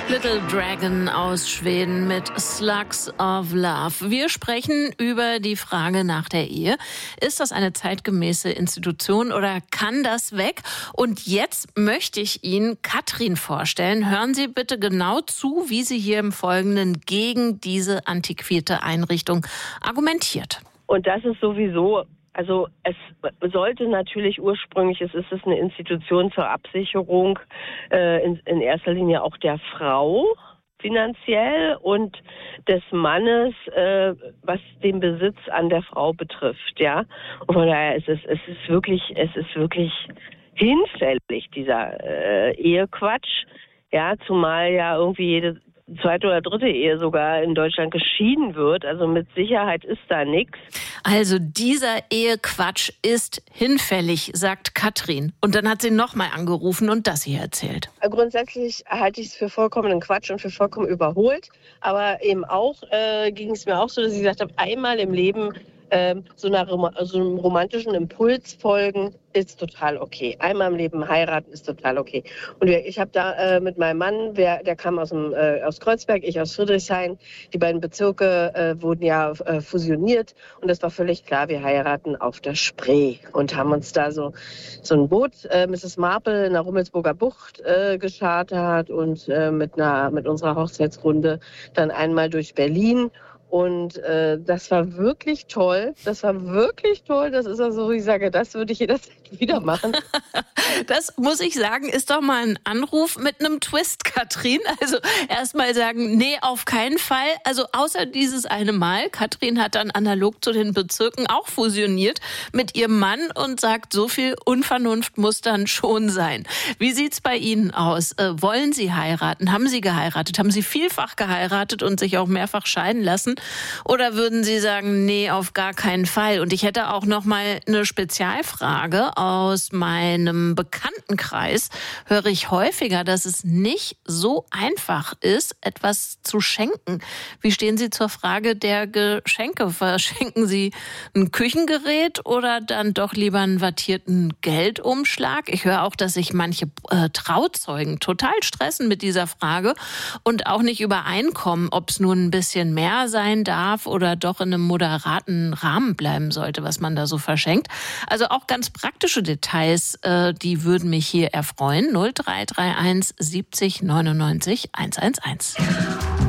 Little Dragon aus Schweden mit Slugs of Love. Wir sprechen über die Frage nach der Ehe. Ist das eine zeitgemäße Institution oder kann das weg? Und jetzt möchte ich Ihnen Katrin vorstellen. Hören Sie bitte genau zu, wie sie hier im Folgenden gegen diese antiquierte Einrichtung argumentiert. Und das ist sowieso, also es sollte natürlich ursprünglich, es ist eine Institution zur Absicherung in erster Linie auch der Frau finanziell und des Mannes, was den Besitz an der Frau betrifft, ja. Und von daher ist es ist wirklich hinfällig, dieser Ehequatsch, ja, zumal ja irgendwie jede zweite oder dritte Ehe sogar in Deutschland geschieden wird. Also mit Sicherheit ist da nichts. Also dieser Ehequatsch ist hinfällig, sagt Katrin. Und dann hat sie nochmal angerufen und das hier erzählt. Grundsätzlich halte ich es für vollkommenen Quatsch und für vollkommen überholt. Aber eben auch ging es mir auch so, dass ich gesagt habe, einmal im Leben so einem romantischen Impuls folgen ist total okay. Einmal im Leben heiraten ist total okay. Und ich habe da mit meinem Mann, der kam aus Kreuzberg, ich aus Friedrichshain. Die beiden Bezirke wurden ja fusioniert und es war völlig klar, wir heiraten auf der Spree und haben uns da so ein Boot, Mrs. Marple in der Rummelsburger Bucht geschartert und mit unserer Hochzeitsrunde dann einmal durch Berlin. Und das war wirklich toll. Das ist also, wo ich sage, das würde ich jederzeit wieder machen. Das muss ich sagen, ist doch mal ein Anruf mit einem Twist, Katrin. Also erstmal sagen, nee, auf keinen Fall. Also außer dieses eine Mal. Katrin hat dann analog zu den Bezirken auch fusioniert mit ihrem Mann und sagt, so viel Unvernunft muss dann schon sein. Wie sieht's bei Ihnen aus? Wollen Sie heiraten? Haben Sie geheiratet? Haben Sie vielfach geheiratet und sich auch mehrfach scheiden lassen? Oder würden Sie sagen, nee, auf gar keinen Fall? Und ich hätte auch noch mal eine Spezialfrage. Aus meinem Bekanntenkreis höre ich häufiger, dass es nicht so einfach ist, etwas zu schenken. Wie stehen Sie zur Frage der Geschenke? Verschenken Sie ein Küchengerät oder dann doch lieber einen wattierten Geldumschlag? Ich höre auch, dass sich manche Trauzeugen total stressen mit dieser Frage und auch nicht übereinkommen, ob es nun ein bisschen mehr sein darf oder doch in einem moderaten Rahmen bleiben sollte, was man da so verschenkt. Also auch ganz praktische Details, die würden mich hier erfreuen. 0331 70 99 111.